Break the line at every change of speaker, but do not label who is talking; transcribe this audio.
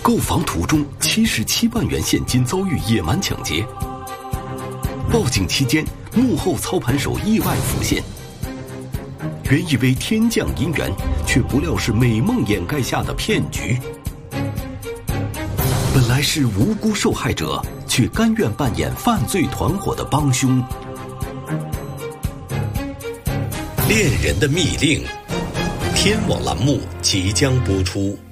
购房途中77万元现金遭遇野蛮抢劫，报警期间幕后操盘手意外浮现，原以为天降姻缘，却不料是美梦掩盖下的骗局。本来是无辜受害者，却甘愿扮演犯罪团伙的帮凶。
恋人的密令，天网栏目即将播出。